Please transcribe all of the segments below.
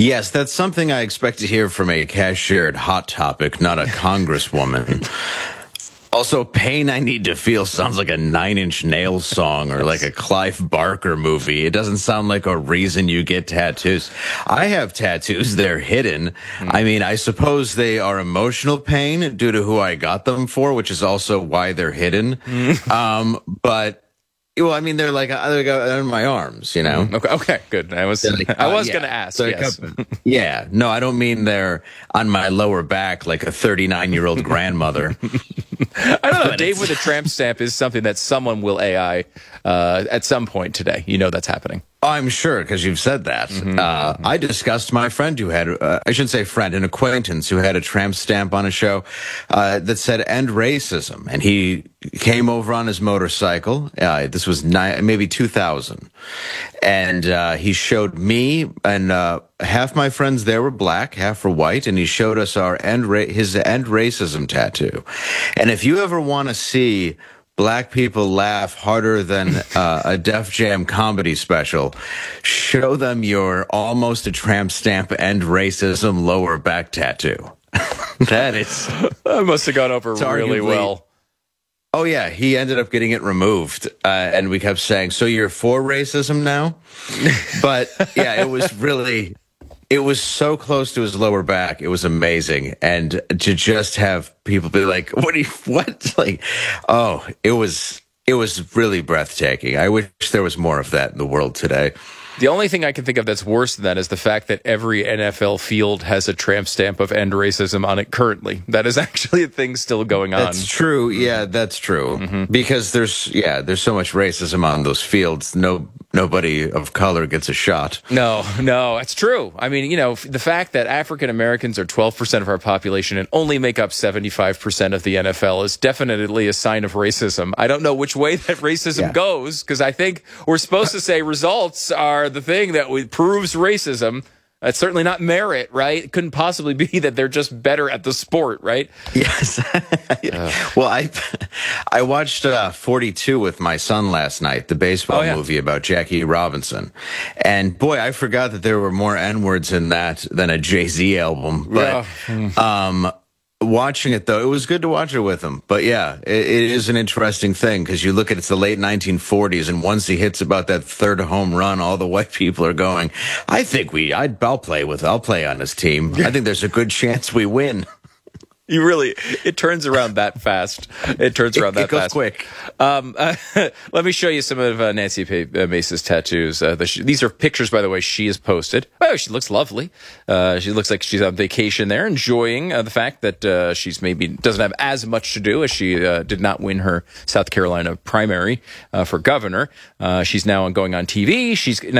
Yes, that's something I expect to hear from a cashier at Hot Topic, not a congresswoman. Also, Pain I Need to Feel sounds like a Nine Inch Nails song or like a Clive Barker movie. It doesn't sound like a reason you get tattoos. I have tattoos. They're hidden. I mean, I suppose they are emotional pain due to who I got them for, which is also why they're hidden. But well, I mean, they're like they're in my arms, you know. Okay, good. I was going to ask. Yes. Yeah, no, I don't mean they're on my lower back like a 39-year-old grandmother. I don't know. Dave with a tramp stamp is something that someone will AI at some point today. You know that's happening. I'm sure, because you've said that. I discussed my friend who had, I shouldn't say friend, an acquaintance who had a tramp stamp on a show that said end racism. And he came over on his motorcycle. This was maybe 2000. And he showed me, and half my friends there were black, half were white. And he showed us his end racism tattoo. And if you ever want to see black people laugh harder than a Def Jam comedy special, show them your almost a tramp stamp end racism lower back tattoo. That must have gone over really well. Oh, yeah. He ended up getting it removed. And we kept saying, so you're for racism now? But yeah, it was so close to his lower back. It was amazing. And to just have people be like, what? Like, oh, it was really breathtaking. I wish there was more of that in the world today. The only thing I can think of that's worse than that is the fact that every NFL field has a tramp stamp of end racism on it currently. That is actually a thing still going on. That's true. Yeah, that's true. Because there's so much racism on those fields. Nobody of color gets a shot. No, it's true. I mean, you know, the fact that African Americans are 12% of our population and only make up 75% of the NFL is definitely a sign of racism. I don't know which way that racism goes, because I think we're supposed to say results are the thing that proves racism. It's certainly not merit, right? It couldn't possibly be that they're just better at the sport, right? Yes. Well, I watched 42 with my son last night, the baseball movie about Jackie Robinson. And boy, I forgot that there were more N-words in that than a Jay-Z album. But watching it, though, it was good to watch it with him. But yeah, it is an interesting thing because you look at it's the late 1940s, and once he hits about that third home run, all the white people are going, I'll play on his team. I think there's a good chance we win. It turns around that fast. It goes quick. Let me show you some of Nancy Mace's tattoos. These are pictures, by the way, she has posted. Oh, she looks lovely. She looks like she's on vacation there, enjoying the fact that she's maybe doesn't have as much to do as she did not win her South Carolina primary for governor. She's now going on TV.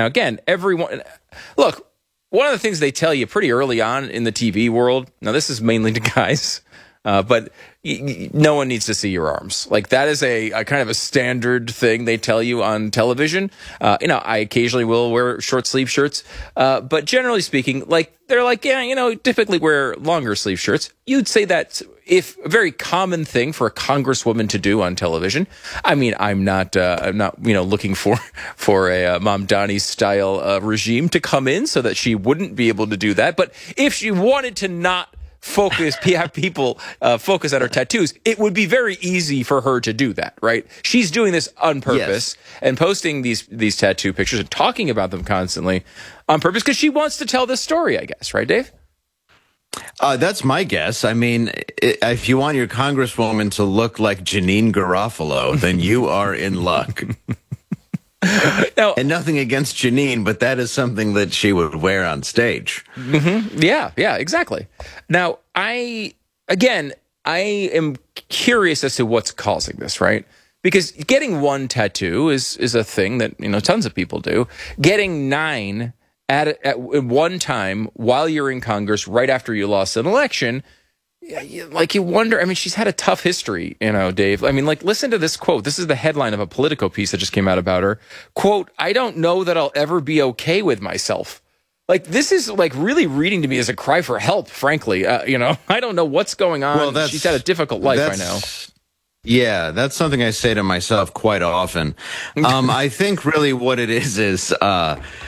Look, one of the things they tell you pretty early on in the TV world, now this is mainly to guys, but no one needs to see your arms. Like that is a kind of a standard thing they tell you on television. I occasionally will wear short sleeve shirts, but generally speaking, they're like, typically wear longer sleeve shirts. You'd say that's a very common thing for a congresswoman to do on television. I mean, I'm not looking for a Mamdani style regime to come in so that she wouldn't be able to do that. But if she wanted to not have people focus on her tattoos, it would be very easy for her to do that, right? She's doing this on purpose and posting these tattoo pictures and talking about them constantly on purpose because she wants to tell this story, I guess, right, Dave? That's my guess. I mean, if you want your congresswoman to look like Janine Garofalo, then you are in luck. Now, and nothing against Janine, but that is something that she would wear on stage. Mm-hmm. Yeah, exactly. Now, I am curious as to what's causing this, right? Because getting one tattoo is a thing that, tons of people do. Getting 9 at one time while you're in Congress right after you lost an election, you wonder. I mean, she's had a tough history, Dave. I mean, listen to this quote. This is the headline of a Politico piece that just came out about her. Quote, "I don't know that I'll ever be okay with myself." This is really reading to me as a cry for help, frankly. I don't know what's going on. Well, she's had a difficult life, I know. Yeah, that's something I say to myself quite often. I think really what it is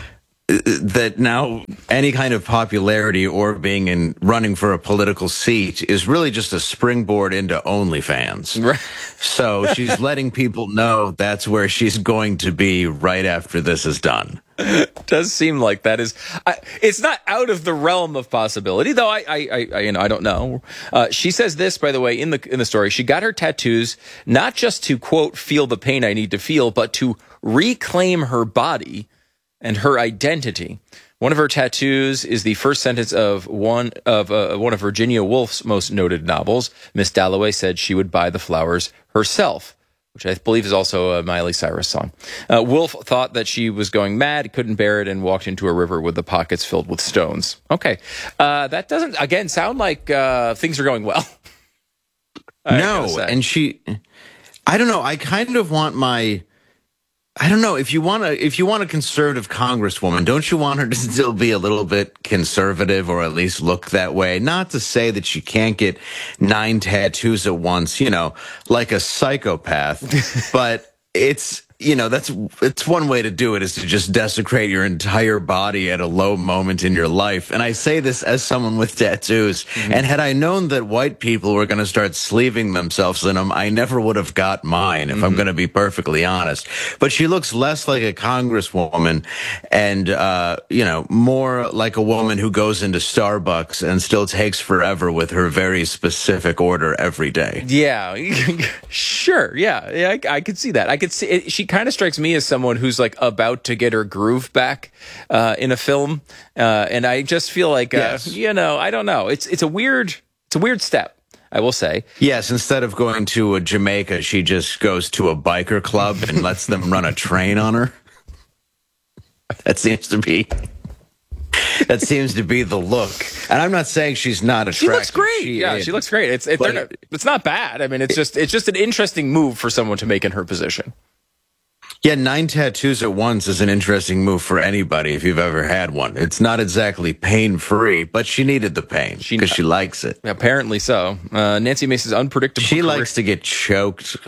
that now any kind of popularity or running for a political seat is really just a springboard into OnlyFans. Right. So she's letting people know that's where she's going to be right after this is done. Does seem like that is. It's not out of the realm of possibility, though. I don't know. She says this, by the way, in the story. She got her tattoos not just to quote feel the pain I need to feel, but to reclaim her body and her identity. One of her tattoos is the first sentence of one of Virginia Woolf's most noted novels. Miss Dalloway said she would buy the flowers herself, which I believe is also a Miley Cyrus song. Woolf thought that she was going mad, couldn't bear it, and walked into a river with the pockets filled with stones. Okay. That doesn't, again, sound like things are going well. No, and I don't know, I kind of want I don't know, if you want a conservative congresswoman, don't you want her to still be a little bit conservative or at least look that way? Not to say that she can't get 9 tattoos at once, like a psychopath, but it's one way to do it, is to just desecrate your entire body at a low moment in your life. And I say this as someone with tattoos. Mm-hmm. And had I known that white people were going to start sleeving themselves in them, I never would have got mine, if I'm going to be perfectly honest. But she looks less like a congresswoman and, more like a woman who goes into Starbucks and still takes forever with her very specific order every day. Yeah, sure. Yeah, I could see that. I could see it. She kind of strikes me as someone who's like about to get her groove back in a film, and I just feel like yes. I don't know. It's a weird step, I will say. Yes, instead of going to Jamaica, she just goes to a biker club and lets them run a train on her. That seems to be the look. And I'm not saying she's not attractive. She looks great. She looks great. It's not bad. I mean, it's just an interesting move for someone to make in her position. Yeah, 9 tattoos at once is an interesting move for anybody if you've ever had one. It's not exactly pain-free, but she needed the pain because she likes it. Apparently so. Nancy Mace's unpredictable She career. likes to get choked.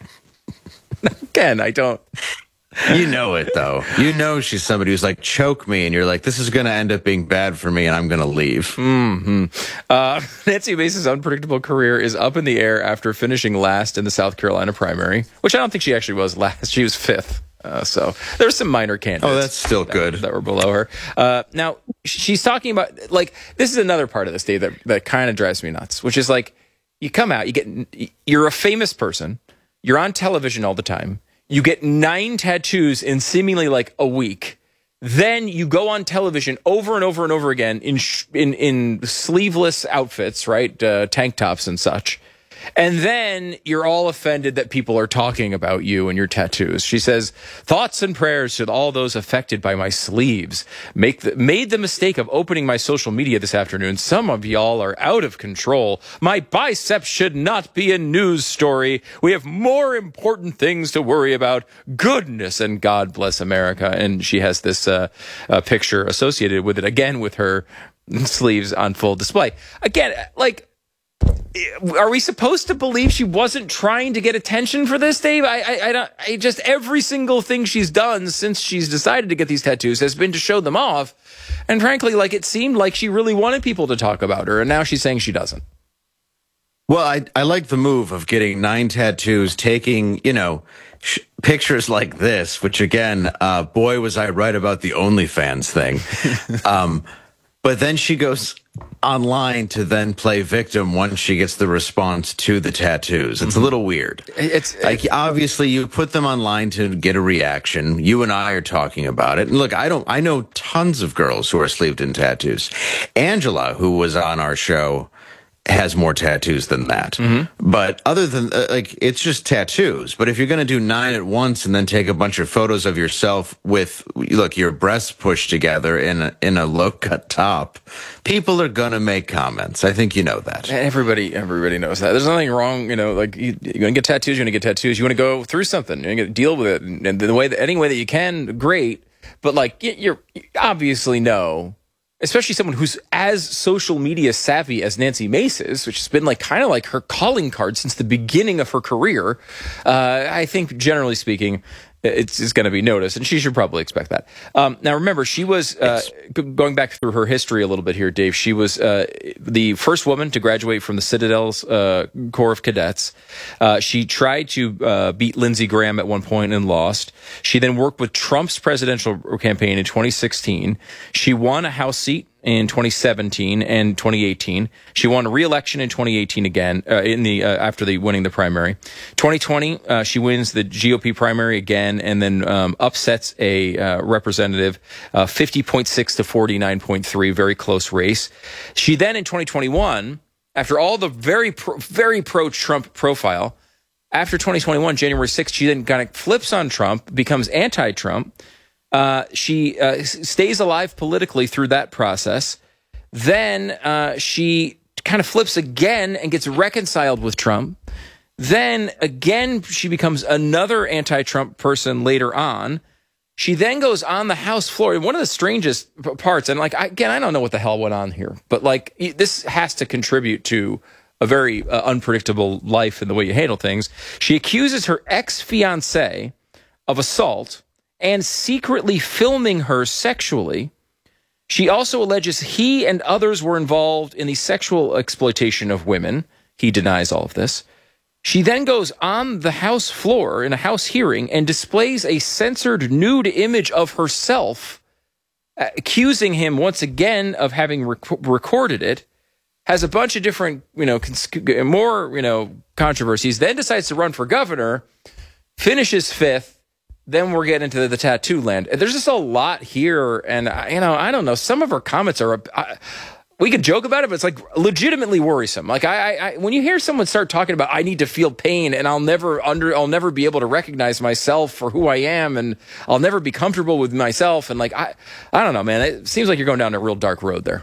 Again, I don't... You know it, though. You know she's somebody who's like, choke me, and you're like, this is going to end up being bad for me, and I'm going to leave. Mm-hmm. Nancy Mace's unpredictable career is up in the air after finishing last in the South Carolina primary, which I don't think she actually was last. She was 5th. So there's some minor candidates. Oh, that's still good. That were below her. Now, she's talking about, like, this is another part of this day that kind of drives me nuts, which is like, you come out, you're a famous person, you're on television all the time, you get 9 tattoos in seemingly like a week. Then you go on television over and over and over again in sleeveless outfits, right? Tank tops and such. And then you're all offended that people are talking about you and your tattoos. She says, thoughts and prayers to all those affected by my sleeves. Made the mistake of opening my social media this afternoon. Some of y'all are out of control. My biceps should not be a news story. We have more important things to worry about. Goodness, and God bless America. And she has this picture associated with it, again, with her sleeves on full display. Again, like, are we supposed to believe she wasn't trying to get attention for this, Dave? I just, every single thing she's done since she's decided to get these tattoos has been to show them off. And frankly, like, it seemed like she really wanted people to talk about her, and now she's saying she doesn't. Well, I like the move of getting 9 tattoos, taking, pictures like this, which again, boy, was I right about the OnlyFans thing. But then she goes online to then play victim once she gets the response to the tattoos. It's a little weird. It's like, obviously you put them online to get a reaction. You and I are talking about it. And look, I know tons of girls who are sleeved in tattoos. Angela, who was on our show, has more tattoos than that. Mm-hmm. But other than, it's just tattoos. But if you're going to do 9 at once and then take a bunch of photos of yourself with, your breasts pushed together in a low-cut top, people are going to make comments. I think you know that. Everybody knows that. There's nothing wrong, you're going to get tattoos, you're going to get tattoos. You want to go through something, you're going to deal with it. And any way that you can, great. But, you obviously know, especially someone who's as social media savvy as Nancy Mace is, which has been kind of like her calling card since the beginning of her career. I think, generally speaking, it's going to be noticed, and she should probably expect that. Now, remember, she was, going back through her history a little bit here, Dave, she was the first woman to graduate from the Citadel's Corps of Cadets. She tried to beat Lindsey Graham at one point and lost. She then worked with Trump's presidential campaign in 2016. She won a House seat in 2017 and 2018. She won a re-election in 2018 again after winning the primary. 2020, she wins the GOP primary again and then upsets a representative 50.6 to 49.3, very close race. She then in 2021, after all the very pro-Trump profile, after 2021, January 6th, she then kind of flips on Trump, becomes anti-Trump. She stays alive politically through that process. Then she kind of flips again and gets reconciled with Trump. Then again, she becomes another anti-Trump person later on. She then goes on the House floor. And one of the strangest parts, and I don't know what the hell went on here, but this has to contribute to a very unpredictable life in the way you handle things. She accuses her ex-fiancé of assault and secretly filming her sexually. She also alleges he and others were involved in the sexual exploitation of women. He denies all of this. She then goes on the House floor in a House hearing and displays a censored nude image of herself, accusing him once again of having recorded it. Has a bunch of different, controversies, then decides to run for governor, finishes fifth. Then we're getting into the tattoo land. There's just a lot here, and I don't know. Some of her comments are, we could joke about it, but it's legitimately worrisome. When you hear someone start talking about, I need to feel pain, and I'll never be able to recognize myself for who I am, and I'll never be comfortable with myself, and I don't know, man. It seems like you're going down a real dark road there.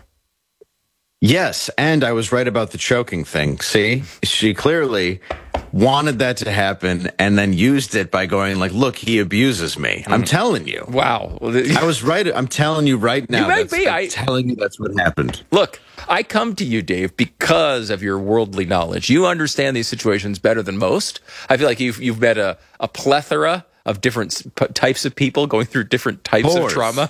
Yes, and I was right about the choking thing. See, she clearly wanted that to happen and then used it by going look, he abuses me. I'm telling you. Wow. I was right. I'm telling you right now. You might be. I'm telling you that's what happened. Look, I come to you, Dave, because of your worldly knowledge. You understand these situations better than most. I feel like you've met a plethora of different types of people going through different types of trauma.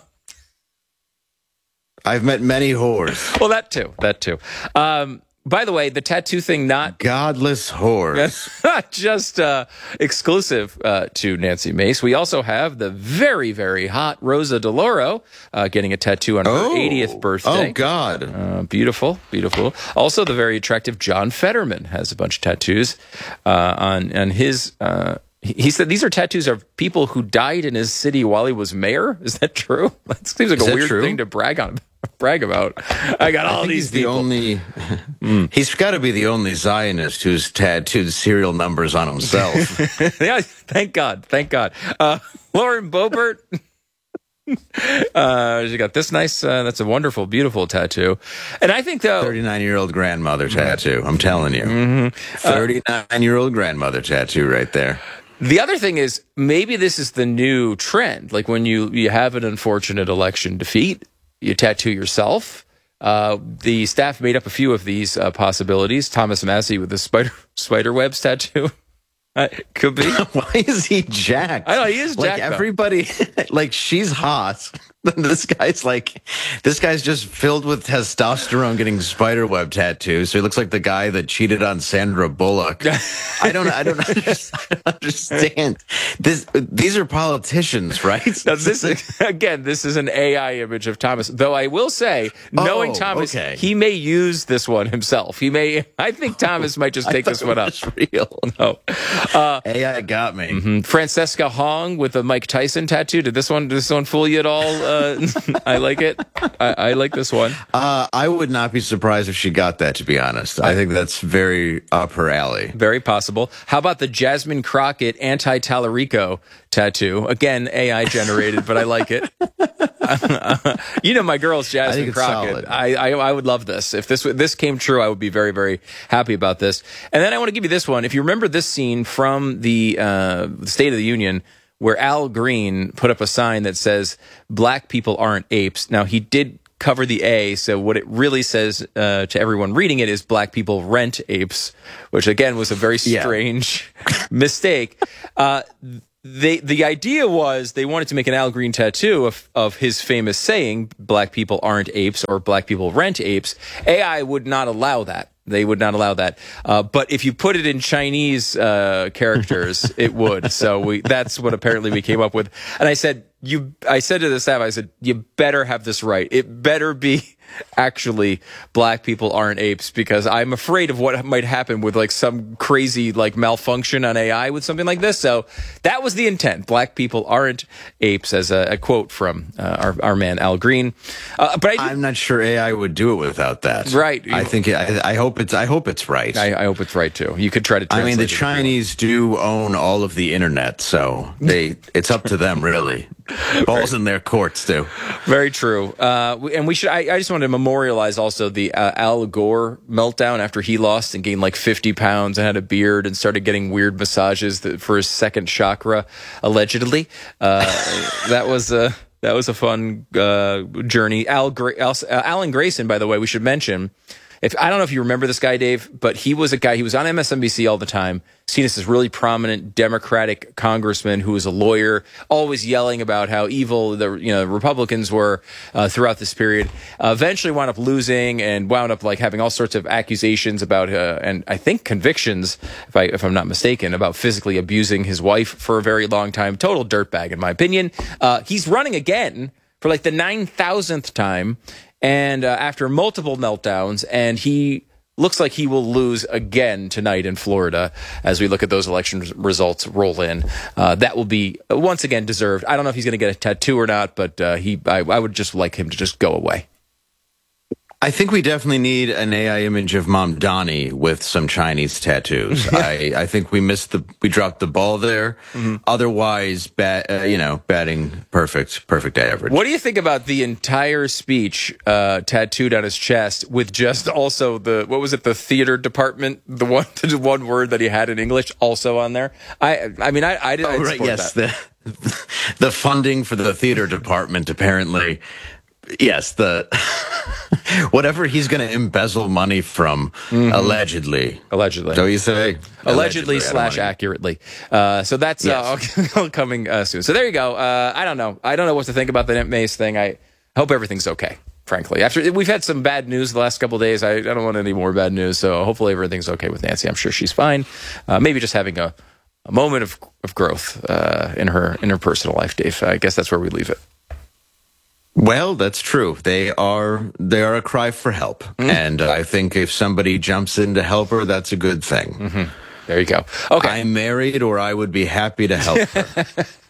I've met many whores. Well, that too. By the way, the tattoo thing, not godless whores. Not just exclusive to Nancy Mace. We also have the very, very hot Rosa DeLauro getting a tattoo on her 80th birthday. Oh, God. Beautiful, beautiful. Also, the very attractive John Fetterman has a bunch of tattoos on his... He said these are tattoos of people who died in his city while he was mayor. Is that true? That seems like a weird thing to brag about. I got all these people. He's got to be the only Zionist who's tattooed serial numbers on himself. Yeah, thank God. Lauren Boebert. She got this nice, that's a wonderful, beautiful tattoo. And I think, though... 39-year-old grandmother tattoo, I'm telling you. 39-year-old grandmother tattoo right there. The other thing is, maybe this is the new trend. When you have an unfortunate election defeat, you tattoo yourself. The staff made up a few of these possibilities. Thomas Massey with the spiderwebs tattoo. Could be. Why is he jacked? I know, he is jacked. Everybody, she's hot. This guy's just filled with testosterone getting spiderweb tattoos. So he looks like the guy that cheated on Sandra Bullock. I don't understand. These are politicians, right? Now, this is an AI image of Thomas. Though I will say, knowing Thomas, he may use this one himself. I think Thomas might just take this one up. Real. No. AI got me. Mm-hmm. Francesca Hong with a Mike Tyson tattoo. Did this one fool you at all? I like it. I like this one. I would not be surprised if she got that, to be honest. I think that's very up her alley. Very possible. How about the Jasmine Crockett anti-Tallarico tattoo? Again, AI generated, but I like it. My girl's Jasmine Crockett. I would love this. If this came true, I would be very, very happy about this. And then I want to give you this one. If you remember this scene from the State of the Union, where Al Green put up a sign that says, "Black people aren't apes." Now, he did cover the A, so what it really says to everyone reading it is "Black people rent apes," which, again, was a very strange mistake. the idea was they wanted to make an Al Green tattoo of his famous saying, "Black people aren't apes," or "Black people rent apes." AI would not allow that. They would not allow that. But if you put it in Chinese characters, it would. So that's what apparently we came up with. And I said to the staff, I said, you better have this right. It better be actually "Black people aren't apes," because I'm afraid of what might happen with like some crazy like malfunction on AI with something like this. So that was the intent. "Black people aren't apes," as a quote from our man Al Green. But I'm not sure AI would do it without that. Right. I think I hope it's right. I hope it's right too. You could try to translate. I mean, the Chinese do own all of the internet, so it's up to them really. Balls in their courts too. Very true. And we should. I just wanted to memorialize also the Al Gore meltdown after he lost and gained like 50 pounds and had a beard and started getting weird massages for his second chakra, allegedly. That was a fun journey. Alan Grayson, by the way, we should mention. I don't know if you remember this guy, Dave, but he was a guy. He was on MSNBC all the time. Seen as this really prominent Democratic congressman who was a lawyer, always yelling about how evil the Republicans were throughout this period. Eventually, wound up losing and wound up like having all sorts of accusations about and I think convictions, if I'm not mistaken, about physically abusing his wife for a very long time. Total dirtbag, in my opinion. He's running again for like the 9,000th time. And after multiple meltdowns, and he looks like he will lose again tonight in Florida as we look at those election results roll in. That will be, once again, deserved. I don't know if he's going to get a tattoo or not, but I would just like him to just go away. I think we definitely need an AI image of Mom Donnie with some Chinese tattoos. I think we dropped the ball there. Mm-hmm. Otherwise, batting perfect average. What do you think about the entire speech tattooed on his chest with just also the theater department, the one word that he had in English also on there? I didn't. Right, yes, that. the funding for the theater department apparently. Yes, whatever he's going to embezzle money from, allegedly. So you say? Allegedly / accurately. So that's all coming soon. So there you go. I don't know. I don't know what to think about the Mace thing. I hope everything's okay, frankly. After we've had some bad news the last couple of days, I don't want any more bad news. So hopefully everything's okay with Nancy. I'm sure she's fine. Maybe just having a moment of growth in her personal life, Dave. I guess that's where we leave it. Well, that's true. They are a cry for help. Mm-hmm. And I think if somebody jumps in to help her, that's a good thing. Mm-hmm. There you go. Okay. I'm married, or I would be happy to help her.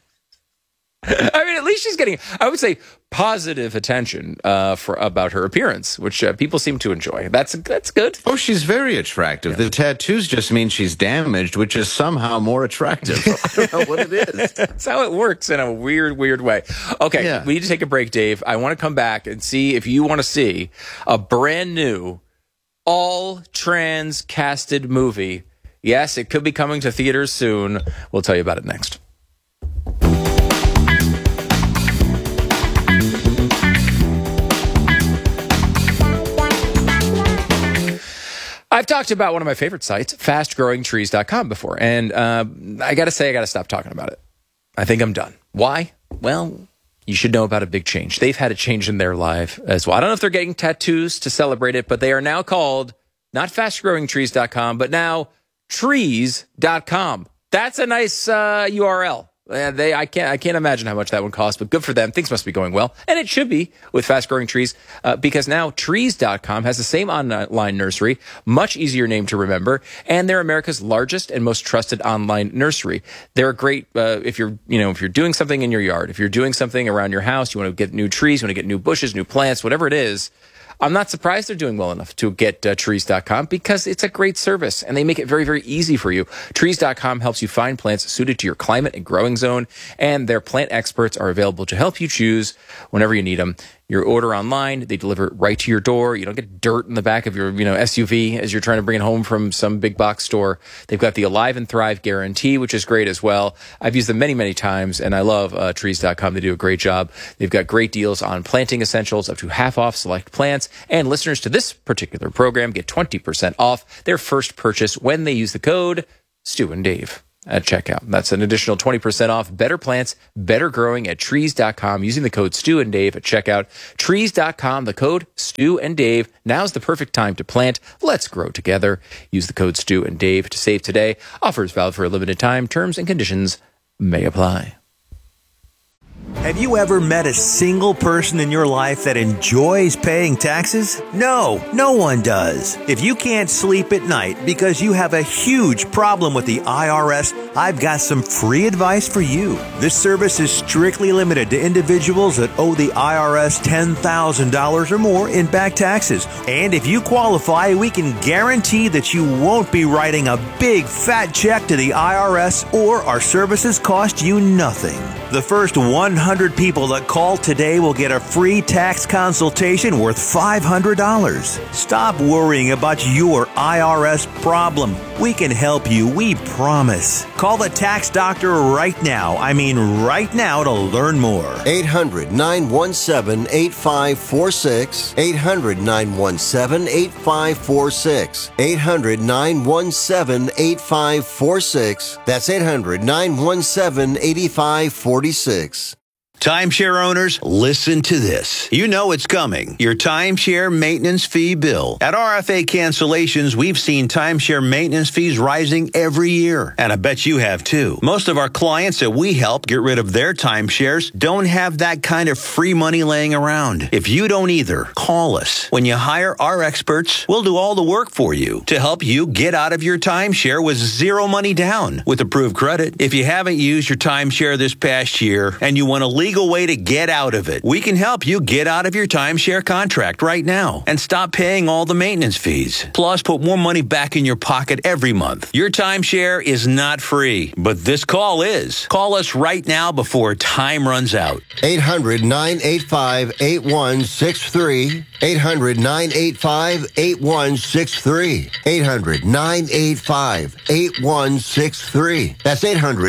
I mean, at least she's getting, I would say, positive attention about her appearance, which people seem to enjoy. That's good. Oh, she's very attractive. Yeah. The tattoos just mean she's damaged, which is somehow more attractive. I don't know what it is. That's how it works in a weird way. Okay, We need to take a break, Dave. I want to come back and see if you want to see a brand new, all trans casted movie. Yes, it could be coming to theaters soon. We'll tell you about it next. I've talked about one of my favorite sites, fastgrowingtrees.com, before, and I got to stop talking about it. I think I'm done. Why? Well, you should know about a big change. They've had a change in their life as well. I don't know if they're getting tattoos to celebrate it, but they are now called not fastgrowingtrees.com, but now trees.com. That's a nice URL. I can't imagine how much that would cost, but good for them. Things must be going well. And it should be with Fast Growing Trees, because now trees.com has the same online nursery, much easier name to remember, and they're America's largest and most trusted online nursery. They're great if you're doing something in your yard, if you're doing something around your house, you want to get new trees, you want to get new bushes, new plants, whatever it is. I'm not surprised they're doing well enough to get trees.com, because it's a great service and they make it very, very easy for you. Trees.com helps you find plants suited to your climate and growing zone, and their plant experts are available to help you choose whenever you need them. You order online, they deliver it right to your door. You don't get dirt in the back of your SUV as you're trying to bring it home from some big box store. They've got the Alive and Thrive guarantee, which is great as well. I've used them many, many times, and I love trees.com. They do a great job. They've got great deals on planting essentials, up to half off select plants, and listeners to this particular program get 20% off their first purchase when they use the code Stu and Dave. at checkout. That's an additional 20% off better plants, better growing at trees.com using the code Stu and Dave at checkout. Trees.com, the code Stu and Dave. Now's the perfect time to plant. Let's grow together. Use the code Stu and Dave to save today. Offers valid for a limited time. Terms and conditions may apply. Have you ever met a single person in your life that enjoys paying taxes? No, no one does. If you can't sleep at night because you have a huge problem with the IRS, I've got some free advice for you. This service is strictly limited to individuals that owe the IRS $10,000 or more in back taxes. And if you qualify, we can guarantee that you won't be writing a big fat check to the IRS, or our services cost you nothing. The first 100 people that call today will get a free tax consultation worth $500. Stop worrying about your IRS problem. We can help you, we promise. Call the tax doctor right now. I mean right now, to learn more. 800-917-8546. 800-917-8546. 800-917-8546. That's 800-917-8546. Timeshare owners, listen to this. You know it's coming. Your timeshare maintenance fee bill. At RFA Cancellations, we've seen timeshare maintenance fees rising every year. And I bet you have too. Most of our clients that we help get rid of their timeshares don't have that kind of free money laying around. If you don't either, call us. When you hire our experts, we'll do all the work for you to help you get out of your timeshare with zero money down with approved credit. If you haven't used your timeshare this past year and you want to legal way to get out of it, we can help you get out of your timeshare contract right now and stop paying all the maintenance fees. Plus, put more money back in your pocket every month. Your timeshare is not free, but this call is. Call us right now before time runs out. 800-985-8163. 800-985-8163. 800-985-8163. That's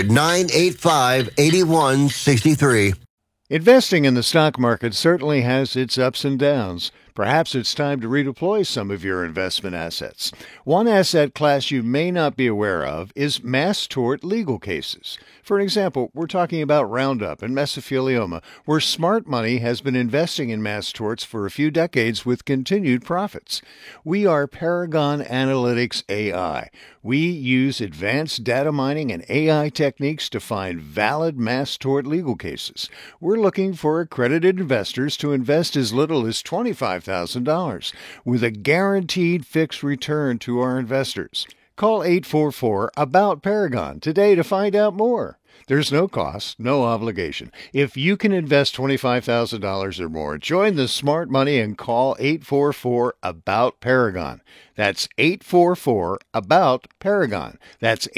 800-985-8163. Investing in the stock market certainly has its ups and downs. Perhaps it's time to redeploy some of your investment assets. One asset class you may not be aware of is mass tort legal cases. For example, we're talking about Roundup and mesothelioma, where smart money has been investing in mass torts for a few decades with continued profits. We are Paragon Analytics AI. We use advanced data mining and AI techniques to find valid mass tort legal cases. We're looking for accredited investors to invest as little as $25,000 with a guaranteed fixed return to our investors. Call 844-ABOUT-PARAGON today to find out more. There's no cost, no obligation. If you can invest $25,000 or more, join the smart money and call 844-ABOUT-PARAGON. That's 844-ABOUT-PARAGON. That's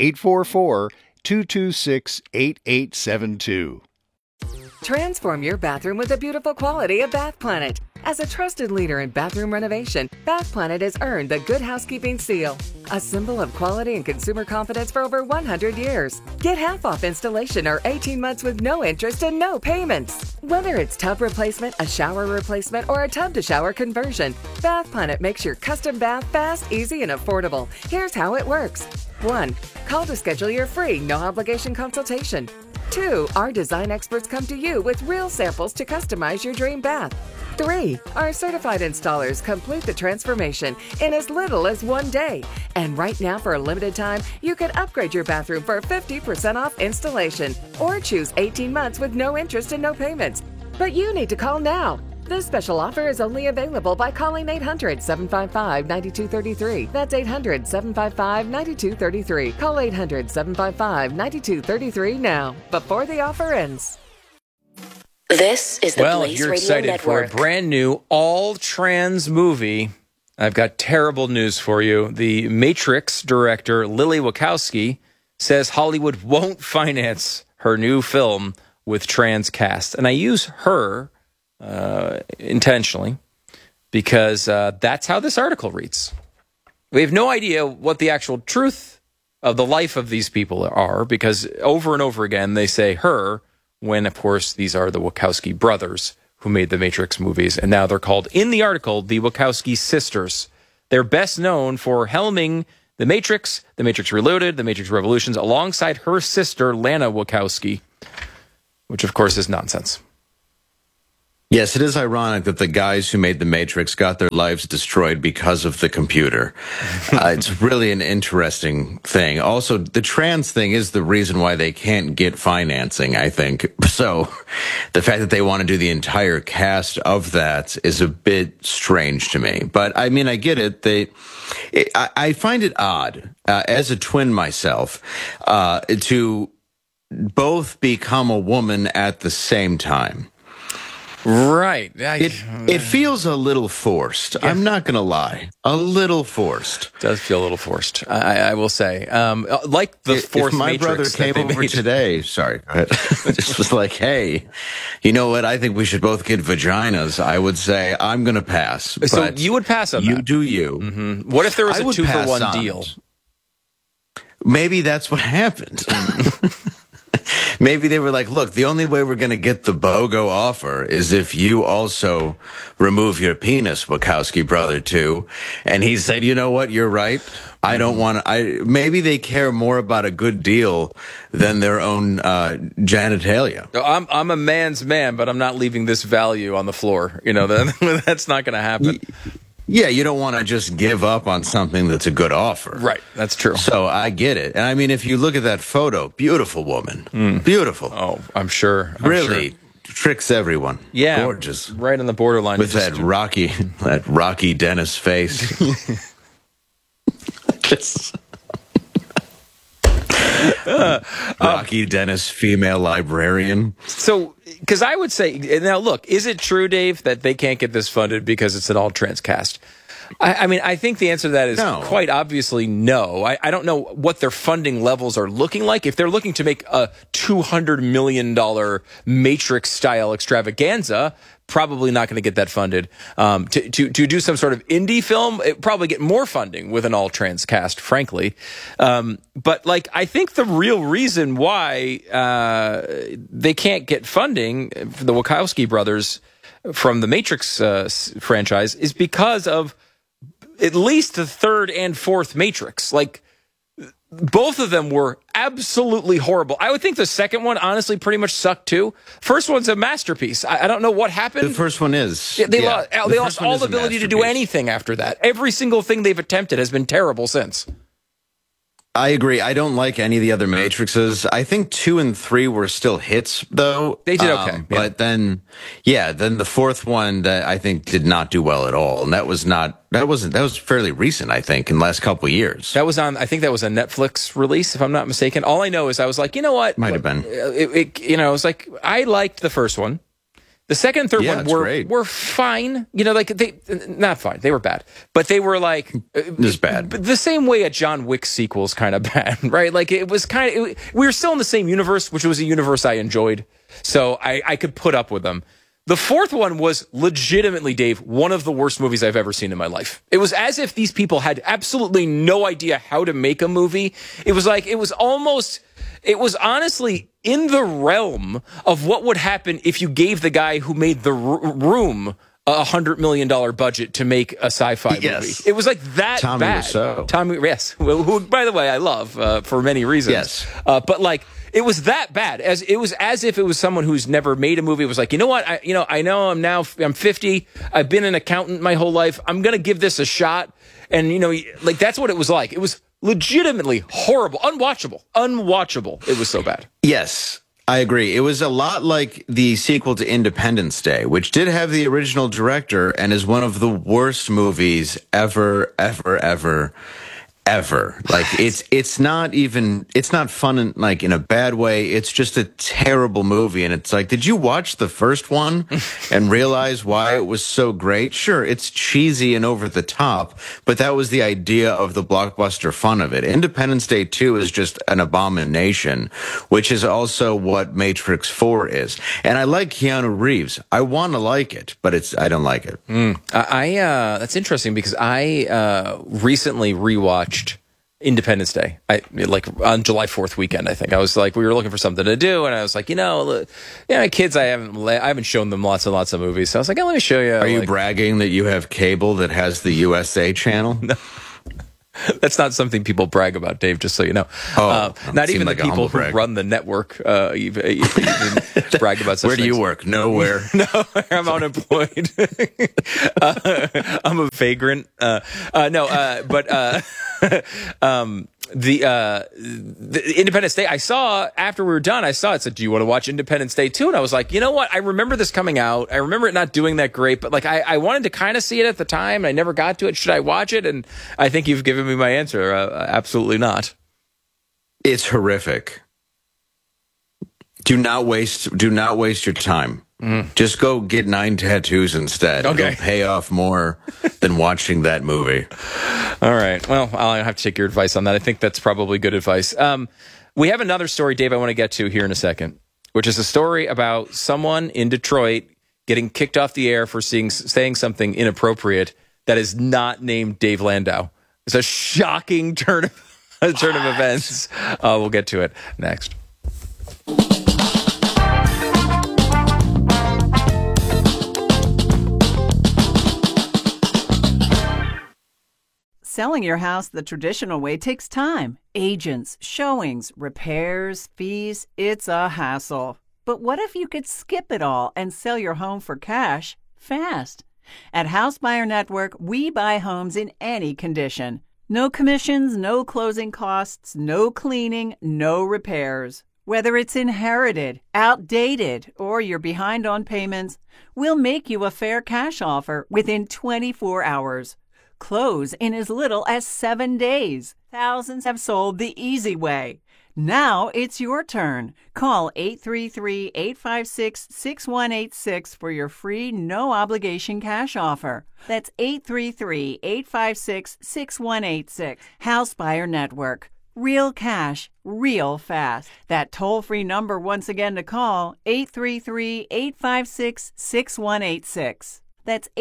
844-226-8872. Transform your bathroom with the beautiful quality of Bath Planet. As a trusted leader in bathroom renovation, Bath Planet has earned the Good Housekeeping seal, a symbol of quality and consumer confidence for over 100 years. Get half off installation or 18 months with no interest and no payments. Whether it's tub replacement, a shower replacement, or a tub-to-shower conversion, Bath Planet makes your custom bath fast, easy, and affordable. Here's how it works. 1. Call to schedule your free, no-obligation consultation. 2. Our design experts come to you with real samples to customize your dream bath. 3. Our certified installers complete the transformation in as little as 1 day. And right now, for a limited time, you can upgrade your bathroom for 50% off installation or choose 18 months with no interest and no payments. But you need to call now. This special offer is only available by calling 800-755-9233. That's 800-755-9233. Call 800-755-9233 now, before the offer ends. This is the Well, Blaze if you're Radio excited Network. for a brand new all-trans movie, I've got terrible news for you. The Matrix director, Lily Wachowski, says Hollywood won't finance her new film with trans cast. And I use her intentionally because that's how this article reads. We have no idea what the actual truth of the life of these people are, because over and over again they say her, when of course these are the Wachowski brothers who made the Matrix movies, and now they're called, in the article, the Wachowski sisters. They're best known for helming The Matrix Reloaded, The Matrix Revolutions, alongside her sister, Lana Wachowski, which, of course, is nonsense. Yes, it is ironic that the guys who made The Matrix got their lives destroyed because of the computer. It's really an interesting thing. Also, the trans thing is the reason why they can't get financing, I think. So the fact that they want to do the entire cast of that is a bit strange to me. But, I mean, I get it. I find it odd, as a twin myself, to both become a woman at the same time. Right. It feels a little forced. Yeah. I'm not going to lie. A little forced. It does feel a little forced, I will say. Like the fourth my Matrix brother came over today, sorry, go ahead. Just was like, hey, you know what? I think we should both get vaginas. I would say I'm going to pass. So you would pass on that? You do you. Mm-hmm. What if there was a 2-for-1 deal? Maybe that's what happened. Maybe they were like, look, the only way we're going to get the BOGO offer is if you also remove your penis, Wachowski brother, too. And he said, you know what? You're right. I don't want to. Maybe they care more about a good deal than their own genitalia. I'm a man's man, but I'm not leaving this value on the floor. You know, that's not going to happen. Yeah, you don't want to just give up on something that's a good offer. Right, that's true. So I get it. And I mean, if you look at that photo, beautiful woman. Beautiful. Oh, I'm sure. Really tricks everyone. Yeah. Gorgeous. Right on the borderline. With that Rocky Dennis face. Just... Rocky Dennis, female librarian. So, because I would say, now look, is it true, Dave, that they can't get this funded because it's an all-trans cast? I mean, I think the answer to that is quite obviously no. I don't know what their funding levels are looking like. If they're looking to make a $200 million Matrix-style extravaganza, probably not going to get that funded. To do some sort of indie film, it probably get more funding with an all-trans cast, frankly. But like, I think the real reason why they can't get funding for the Wachowski brothers from the Matrix franchise is because of at least the third and fourth Matrix. Like, both of them were absolutely horrible. I would think the second one, honestly, pretty much sucked too. First one's a masterpiece. I don't know what happened. The first one is. Yeah, they lost all the ability to do anything after that. Every single thing they've attempted has been terrible since. I agree. I don't like any of the other Matrixes. I think 2 and 3 were still hits, though. They did okay. But then the fourth one that I think did not do well at all. And that was fairly recent, I think, in the last couple of years. I think that was a Netflix release, if I'm not mistaken. All I know is I was like, you know what? Might have been. I was like, I liked the first one. The second and third one were fine. You know, like not fine. They were bad, but they were like this bad. The same way a John Wick sequel is kind of bad, right? Like it was we were still in the same universe, which was a universe I enjoyed, so I could put up with them. The fourth one was legitimately, Dave, one of the worst movies I've ever seen in my life. It was as if these people had absolutely no idea how to make a movie. It was honestly in the realm of what would happen if you gave the guy who made The Room $100 million budget to make a sci-fi movie. It was like that Tommy bad. Wiseau. Tommy, yes, who, by the way, I love for many reasons. Yes, but like it was that bad. It was as if it was someone who's never made a movie. It was like, you know what? I know I'm 50. I've been an accountant my whole life. I'm gonna give this a shot. And like that's what it was like. It was legitimately horrible, unwatchable. It was so bad. Yes. I agree. It was a lot like the sequel to Independence Day, which did have the original director and is one of the worst movies ever. Like it's not fun in a bad way. It's just a terrible movie. And it's like, did you watch the first one and realize why it was so great? Sure, it's cheesy and over the top, but that was the idea of the blockbuster fun of it. Independence Day 2 is just an abomination, which is also what Matrix 4 is. And I like Keanu Reeves. I want to like it, but I don't like it. That's interesting because I recently rewatched Independence Day. On July 4th weekend, I think. I was like, we were looking for something to do, and I was like, my kids, I haven't shown them lots and lots of movies. So I was like, let me show you. Are you bragging that you have cable that has the USA channel? No. That's not something people brag about, Dave, just so you know. Not even the people who run the network even brag about such Where do you things. work? Nowhere. No, I'm unemployed. I'm a vagrant. The Independence Day, I saw after we were done, it said, do you want to watch Independence Day 2? And I was like, you know what? I remember this coming out. I remember it not doing that great, but like I wanted to kind of see it at the time. I never got to it. Should I watch it? And I think you've given me my answer. Absolutely not. It's horrific. Do not waste your time. Just go get 9 tattoos instead. Okay. It'll pay off more than watching that movie. All right. Well, I'll have to take your advice on that. I think that's probably good advice. We have another story, Dave, I want to get to here in a second, which is a story about someone in Detroit getting kicked off the air for saying something inappropriate that is not named Dave Landau. It's a shocking turn of events. We'll get to it next. Selling your house the traditional way takes time. Agents, showings, repairs, fees. It's a hassle. But what if you could skip it all and sell your home for cash fast? At House Buyer Network, we buy homes in any condition. No commissions, no closing costs, no cleaning, no repairs. Whether it's inherited, outdated, or you're behind on payments, we'll make you a fair cash offer within 24 hours. Close in as little as 7 days. Thousands have sold the easy way. Now it's your turn. Call 833-856-6186 for your free, no-obligation cash offer. That's 833-856-6186. House Buyer Network. Real cash, real fast. That toll-free number once again to call, 833-856-6186. That's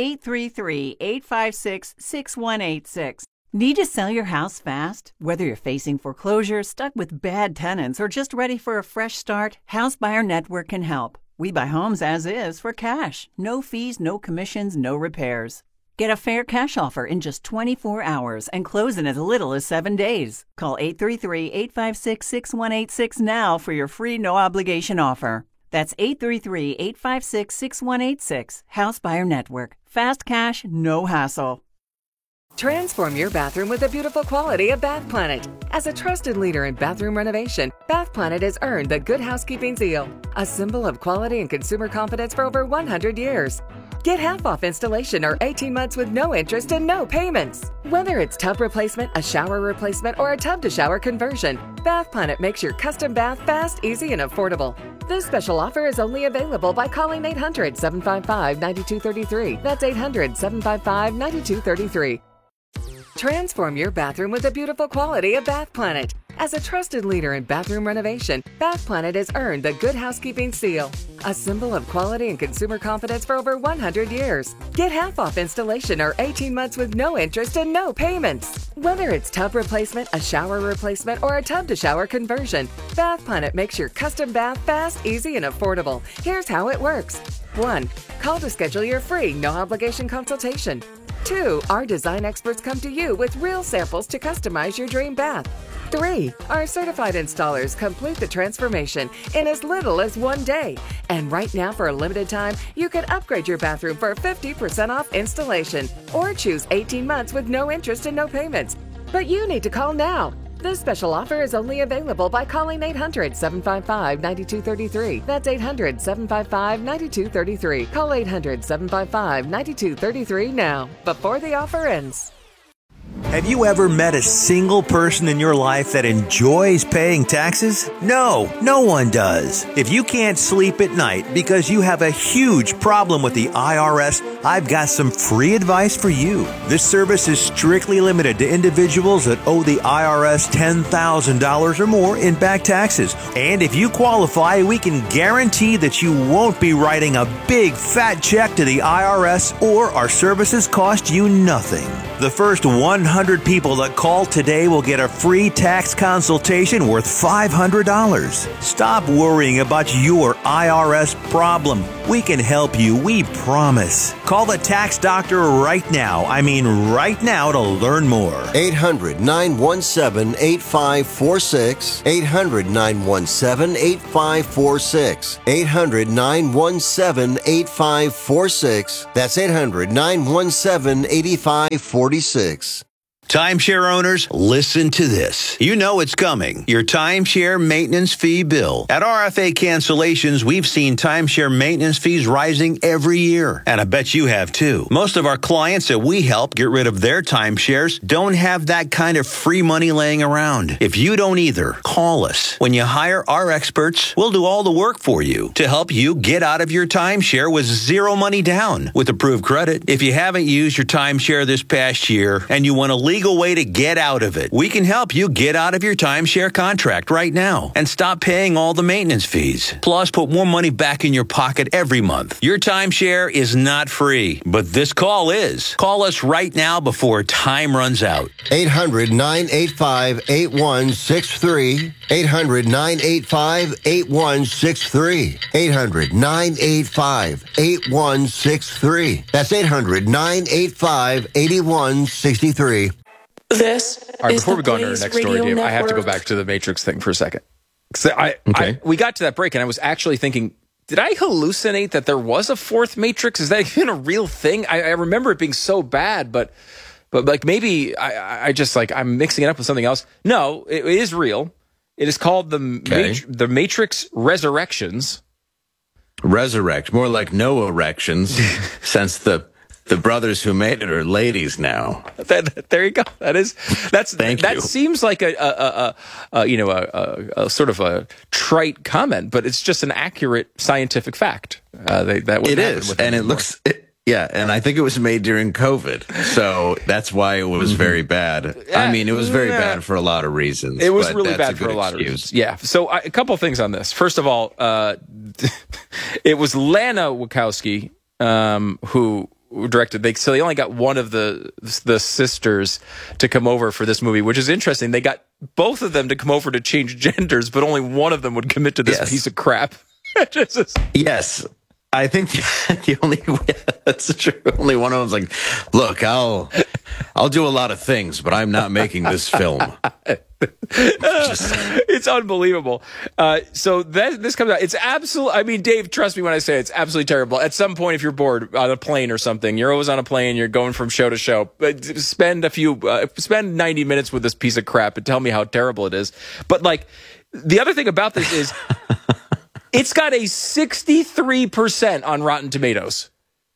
833-856-6186. Need to sell your house fast? Whether you're facing foreclosure, stuck with bad tenants, or just ready for a fresh start, House Buyer Network can help. We buy homes as is for cash. No fees, no commissions, no repairs. Get a fair cash offer in just 24 hours and close in as little as 7 days. Call 833-856-6186 now for your free no-obligation offer. That's 833-856-6186. House Buyer Network. Fast cash, no hassle. Transform your bathroom with the beautiful quality of Bath Planet. As a trusted leader in bathroom renovation, Bath Planet has earned the Good Housekeeping seal, a symbol of quality and consumer confidence for over 100 years. Get half off installation or 18 months with no interest and no payments. Whether it's tub replacement, a shower replacement, or a tub-to-shower conversion, Bath Planet makes your custom bath fast, easy, and affordable. This special offer is only available by calling 800-755-9233. That's 800-755-9233. Transform your bathroom with the beautiful quality of Bath Planet. As a trusted leader in bathroom renovation, Bath Planet has earned the Good Housekeeping seal, a symbol of quality and consumer confidence for over 100 years. Get half off installation or 18 months with no interest and no payments. Whether it's tub replacement, a shower replacement, or a tub-to-shower conversion, Bath Planet makes your custom bath fast, easy, and affordable. Here's how it works. 1. Call to schedule your free, no-obligation consultation. 2. Our design experts come to you with real samples to customize your dream bath. 3. Our certified installers complete the transformation in as little as 1 day. And right now, for a limited time, you can upgrade your bathroom for 50% off installation or choose 18 months with no interest and no payments. But you need to call now. This special offer is only available by calling 800-755-9233. That's 800-755-9233. Call 800-755-9233 now, before the offer ends. Have you ever met a single person in your life that enjoys paying taxes? No, no one does. If you can't sleep at night because you have a huge problem with the IRS, I've got some free advice for you. This service is strictly limited to individuals that owe the IRS $10,000 or more in back taxes. And if you qualify, we can guarantee that you won't be writing a big fat check to the IRS, or our services cost you nothing. The first 100 100 people that call today will get a free tax consultation worth $500. Stop worrying about your IRS problem. We can help you, we promise. Call the tax doctor right now. I mean right now to learn more. 800-917-8546. 800-917-8546. 800-917-8546. That's 800-917-8546. Timeshare owners, listen to this. You know it's coming. Your timeshare maintenance fee bill. At RFA Cancellations, we've seen timeshare maintenance fees rising every year. And I bet you have too. Most of our clients that we help get rid of their timeshares don't have that kind of free money laying around. If you don't either, call us. When you hire our experts, we'll do all the work for you to help you get out of your timeshare with zero money down with approved credit. If you haven't used your timeshare this past year and you want a legal way to get out of it, we can help you get out of your timeshare contract right now and stop paying all the maintenance fees. Plus, put more money back in your pocket every month. Your timeshare is not free, but this call is. Call us right now before time runs out. 800-985-8163. 800-985-8163. 800-985-8163. That's 800-985-8163. This All right, is before the we go into our Blaze next story, Radio Dave, I have to go Network. back to the Matrix thing for a second. So Okay. we got to that break, and I was actually thinking, did I hallucinate that there was a fourth Matrix? Is that even a real thing? I remember it being so bad, but like maybe I just like I'm mixing it up with something else. No, it is real. It is called the Matrix Resurrections. Resurrect, more like no erections, since the brothers who made it are ladies now. There you go. Thank that you. seems like a sort of a trite comment, but it's just an accurate scientific fact. It is, and it looks. And I think it was made during COVID, so that's why it was very bad. I mean, it was very bad for a lot of reasons. It was but really that's bad a for good a lot of excuse. reasons. Yeah. So a couple things on this. First of all, it was Lana Wachowski who directed. So they only got one of the sisters to come over for this movie, which is interesting. They got both of them to come over to change genders, but only one of them would commit to this piece of crap. Yes. I think that's true. Only one of them's like, look, I'll do a lot of things, but I'm not making this film. It's unbelievable. So this comes out. It's absolute. I mean, Dave, trust me when I say it's absolutely terrible. At some point, if you're bored on a plane or something, you're always on a plane, you're going from show to show. Spend 90 minutes with this piece of crap and tell me how terrible it is. But like, the other thing about this is, it's got a 63% on Rotten Tomatoes.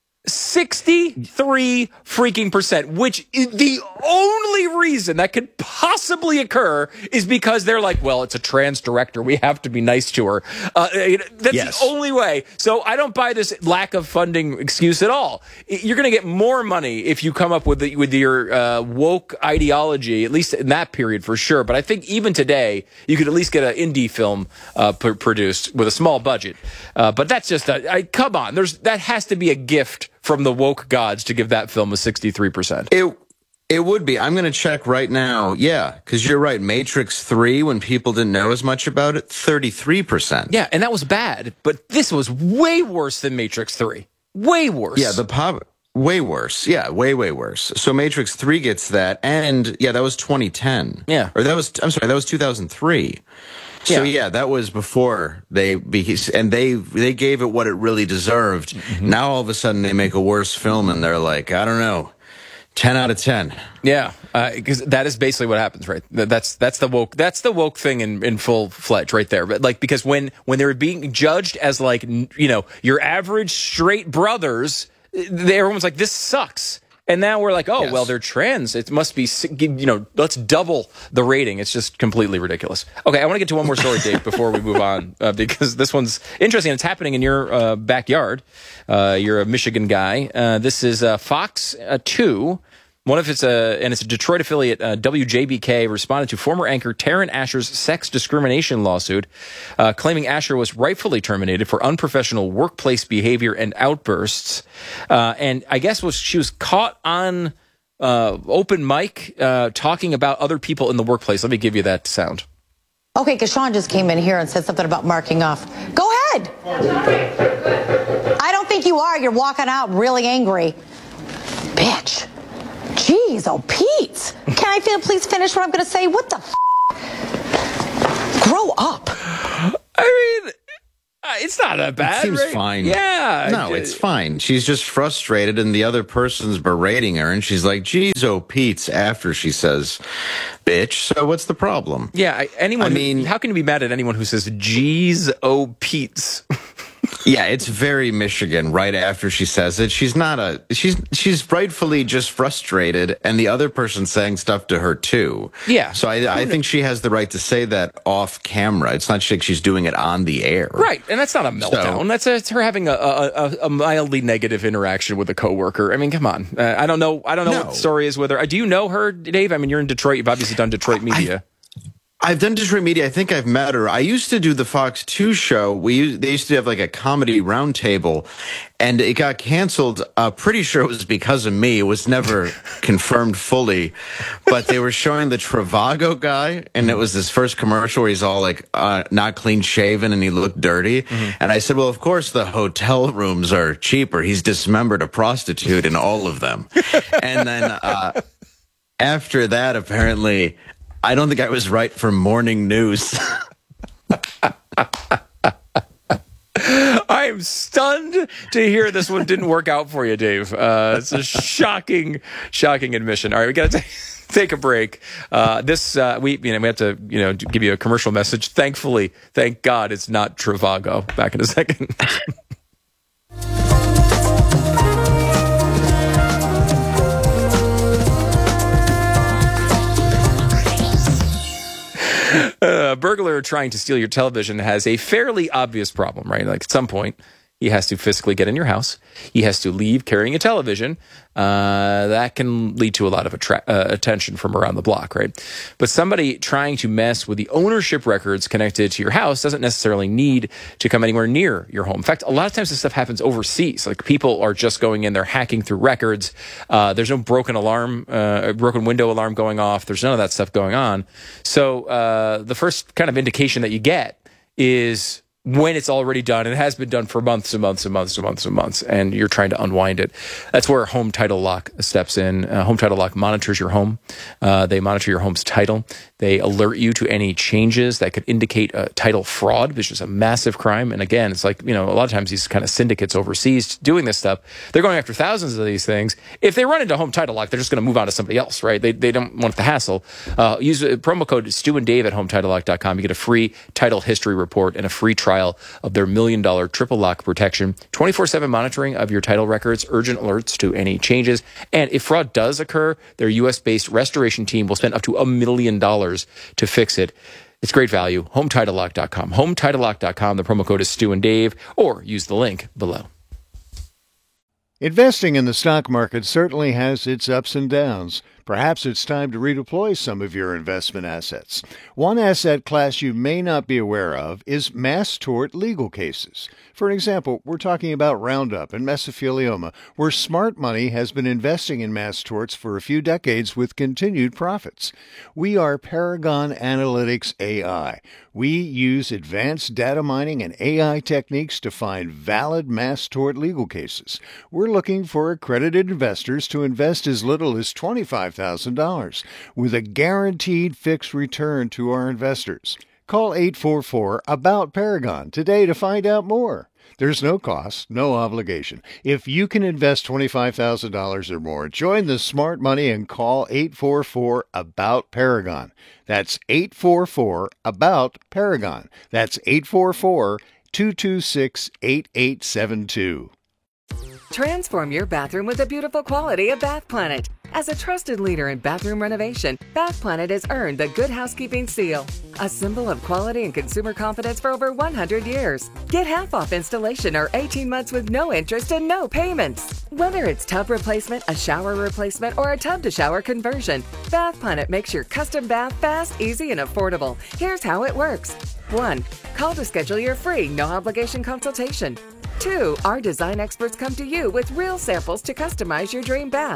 63 freaking percent, which is the only reason that could possibly occur is because they're like, well, it's a trans director. We have to be nice to her. That's the only way. So I don't buy this lack of funding excuse at all. You're going to get more money if you come up with your woke ideology, at least in that period for sure. But I think even today, you could at least get an indie film produced with a small budget. But that's just come on. That has to be a gift from the woke gods to give that film a 63%. It would be. I'm going to check right now. Yeah, because you're right. Matrix 3, when people didn't know as much about it, 33%. Yeah, and that was bad. But this was way worse than Matrix 3. Way worse. Yeah, way worse. Yeah, way worse. So Matrix 3 gets that, and yeah, that was 2010. Yeah, or that was 2003. So yeah, that was before they gave it what it really deserved. Mm-hmm. Now all of a sudden they make a worse film and they're like, I don't know, 10 out of 10. Yeah, because that is basically what happens, right? That's the woke thing in full fledged right there. But like, because when they were being judged as like, your average straight brothers, everyone's like, this sucks. And now we're like, well, they're trans. It must be, let's double the rating. It's just completely ridiculous. Okay, I want to get to one more story, Dave, before we move on, because this one's interesting. It's happening in your backyard. You're a Michigan guy. This is Fox 2. It's a Detroit affiliate, WJBK, responded to former anchor Taryn Asher's sex discrimination lawsuit, claiming Asher was rightfully terminated for unprofessional workplace behavior and outbursts. And I guess she was caught on open mic talking about other people in the workplace. Let me give you that sound. Okay, because Sean just came in here and said something about marking off. Go ahead. I don't think you are. You're walking out really angry. Bitch. Jeez, oh, Pete. Can I please finish what I'm going to say? What the Grow up. I mean, it's not that bad. It seems right? fine. Yeah. No, it's fine. She's just frustrated, and the other person's berating her, and she's like, geez, oh, Pete's, after she says, bitch. So what's the problem? Yeah, how can you be mad at anyone who says, geez, oh, Pete's? Yeah, it's very Michigan right after she says it. She's rightfully just frustrated, and the other person's saying stuff to her too. Yeah. So I think she has the right to say that off camera. It's not like she's doing it on the air. Right, and that's not a meltdown. It's her having a mildly negative interaction with a coworker. I mean, come on. I don't know what the story is with her. Do you know her, Dave? I mean, you're in Detroit. You've obviously done Detroit media. I've done Detroit media. I think I've met her. I used to do the Fox 2 show. They used to have like a comedy roundtable, and it got canceled. Pretty sure it was because of me. It was never confirmed fully, but they were showing the Trivago guy, and it was this first commercial where he's all like not clean shaven and he looked dirty. Mm-hmm. And I said, well, of course the hotel rooms are cheaper. He's dismembered a prostitute in all of them. And then after that, apparently, I don't think I was right for morning news. I am stunned to hear this one didn't work out for you, Dave. It's a shocking admission. All right, we got to take a break. We have to give you a commercial message. Thankfully, thank God, it's not Trivago. Back in a second. A burglar trying to steal your television has a fairly obvious problem, right? Like at some point, he has to physically get in your house. He has to leave carrying a television. That can lead to a lot of attention from around the block, right? But somebody trying to mess with the ownership records connected to your house doesn't necessarily need to come anywhere near your home. In fact, a lot of times this stuff happens overseas. Like people are just going in, they're hacking through records. There's no broken window alarm going off. There's none of that stuff going on. So the first kind of indication that you get is when it's already done, and it has been done for months and months and months and months and months, and you're trying to unwind it. That's where Home Title Lock steps in. Home Title Lock monitors your home. They monitor your home's title. They alert you to any changes that could indicate a title fraud, which is a massive crime. And again, it's like, a lot of times these kind of syndicates overseas doing this stuff, they're going after thousands of these things. If they run into Home Title Lock, they're just going to move on to somebody else, right? They don't want the hassle. Use promo code Stu and Dave at HometitleLock.com. You get a free title history report and a free trial of their $1 million triple lock protection, 24/7 monitoring of your title records, urgent alerts to any changes. And if fraud does occur, their U.S.-based restoration team will spend up to $1 million to fix it. It's great value. HometitleLock.com. HometitleLock.com. The promo code is Stu and Dave, or use the link below. Investing in the stock market certainly has its ups and downs. Perhaps it's time to redeploy some of your investment assets. One asset class you may not be aware of is mass tort legal cases. For an example, we're talking about Roundup and mesothelioma, where smart money has been investing in mass torts for a few decades with continued profits. We are Paragon Analytics AI. We use advanced data mining and AI techniques to find valid mass tort legal cases. We're looking for accredited investors to invest as little as $25,000 with a guaranteed fixed return to our investors. Call 844-ABOUT-PARAGON today to find out more. There's no cost, no obligation. If you can invest $25,000 or more, join the smart money and call 844-ABOUT-PARAGON. That's 844-ABOUT-PARAGON. That's 844-226-8872. Transform your bathroom with the beautiful quality of Bath Planet. As a trusted leader in bathroom renovation, Bath Planet has earned the Good Housekeeping seal, a symbol of quality and consumer confidence for over 100 years. Get half off installation or 18 months with no interest and no payments. Whether it's tub replacement, a shower replacement, or a tub-to-shower conversion, Bath Planet makes your custom bath fast, easy, and affordable. Here's how it works. 1. Call to schedule your free, no-obligation consultation. 2. Our design experts come to you with real samples to customize your dream bath.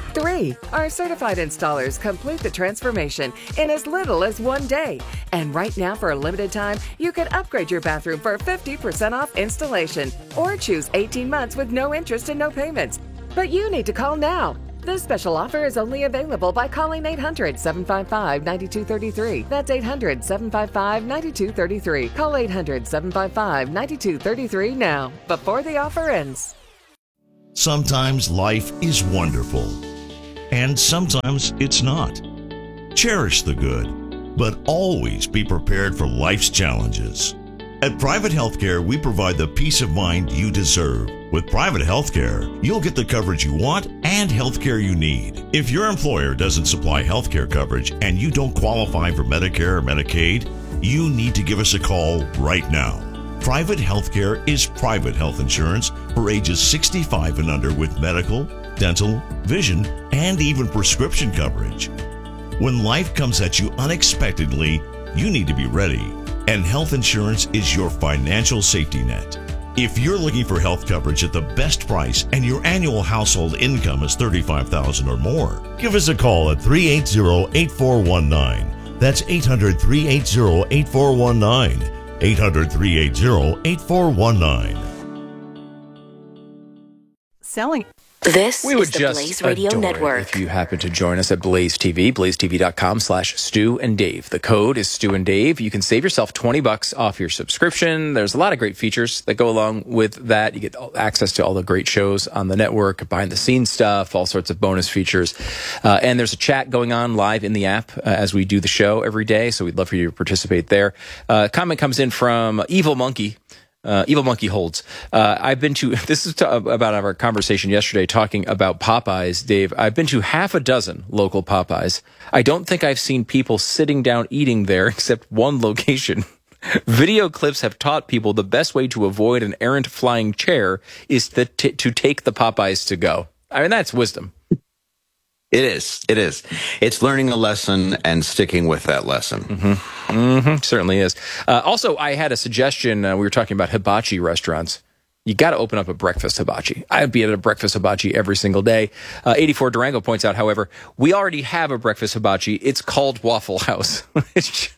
3. Our certified installers complete the transformation in as little as 1 day. And right now, for a limited time, you can upgrade your bathroom for 50% off installation or choose 18 months with no interest and no payments. But you need to call now. This special offer is only available by calling 800-755-9233. That's 800-755-9233. Call 800-755-9233 now, before the offer ends. Sometimes life is wonderful, and sometimes it's not. Cherish the good, but always be prepared for life's challenges. At Private Healthcare, we provide the peace of mind you deserve. With Private Healthcare, you'll get the coverage you want and healthcare you need. If your employer doesn't supply healthcare coverage and you don't qualify for Medicare or Medicaid, you need to give us a call right now. Private Healthcare is private health insurance for ages 65 and under with medical, dental, vision, and even prescription coverage. When life comes at you unexpectedly, you need to be ready, and health insurance is your financial safety net. If you're looking for health coverage at the best price and your annual household income is $35,000 or more, give us a call at 380-8419. That's 800-380-8419. 800-380-8419. Selling. This We would is the just Blaze Radio adore Network. it if you happen to join us at Blaze TV, blazetv.com/Stu and Dave. The code is Stu and Dave. You can save yourself $20 off your subscription. There's a lot of great features that go along with that. You get access to all the great shows on the network, behind the scenes stuff, all sorts of bonus features. And there's a chat going on live in the app as we do the show every day. So we'd love for you to participate there. Comment comes in from Evil Monkey. Evil Monkey holds. I've been to, this is about our conversation yesterday talking about Popeyes, Dave. I've been to half a dozen local Popeyes. I don't think I've seen people sitting down eating there except one location. Video clips have taught people the best way to avoid an errant flying chair is to take the Popeyes to go. I mean, that's wisdom. It is. It is. It's learning a lesson and sticking with that lesson. Certainly is. Also, I had a suggestion. We were talking about hibachi restaurants. You got to open up a breakfast hibachi. I'd be at a breakfast hibachi every single day. 84 Durango points out, however, we already have a breakfast hibachi. It's called Waffle House. He's